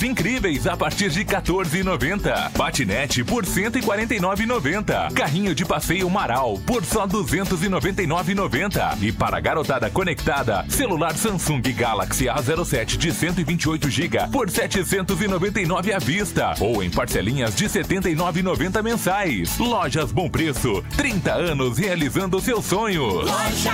incríveis a partir de R$ 14,90. Patinete por R$ 149,90. Carrinho de passeio Marau por só R$ 299,90. E para a garotada conectada, celular Samsung Galaxy A07 de 128 GB por R$ 799 à vista ou em parcelinhas de R$ 79,90 mensais. Lojas Bom Preço, 30 anos realizando seus sonhos.